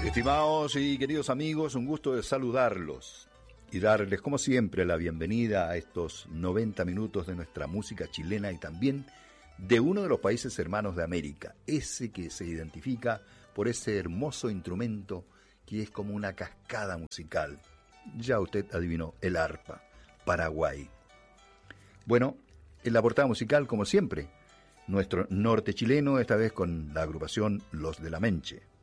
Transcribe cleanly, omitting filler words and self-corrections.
Estimados y queridos amigos, un gusto de saludarlos y darles, como siempre, la bienvenida a estos 90 minutos de nuestra música chilena y también de uno de los países hermanos de América, ese que se identifica por ese hermoso instrumento que es como una cascada musical. Ya usted adivinó, el arpa, Paraguay. Bueno, en la portada musical, como siempre, nuestro norte chileno, esta vez con la agrupación Los de la Menche.